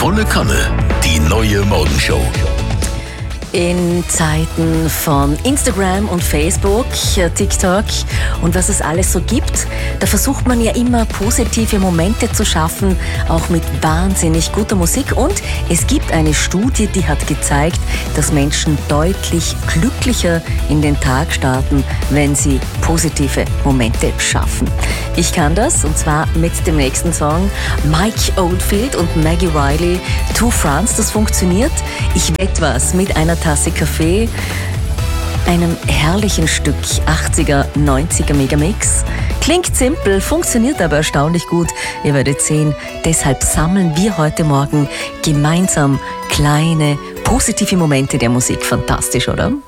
Volle Kanne, die neue Morgenshow. In Zeiten von Instagram und Facebook, TikTok und was es alles so gibt, da versucht man ja immer positive Momente zu schaffen, auch mit wahnsinnig guter Musik. Und es gibt eine Studie, die hat gezeigt, dass Menschen deutlich glücklicher in den Tag starten, wenn sie positive Momente schaffen. Ich kann das, und zwar mit dem nächsten Song. Mike Oldfield und Maggie Riley, Two Fronts, das funktioniert. Ich wette was mit einer Tasse Kaffee, einem herrlichen Stück 80er, 90er Megamix. Klingt simpel, funktioniert aber erstaunlich gut. Ihr werdet sehen, deshalb sammeln wir heute Morgen gemeinsam kleine, positive Momente der Musik. Fantastisch, oder?